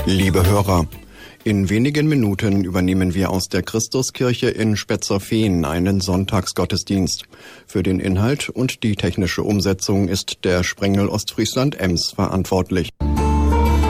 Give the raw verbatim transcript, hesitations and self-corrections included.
Liebe Hörer, in wenigen Minuten übernehmen wir aus der Christuskirche in Spetzerfehn einen Sonntagsgottesdienst. Für den Inhalt und die technische Umsetzung ist der Sprengel Ostfriesland Ems verantwortlich.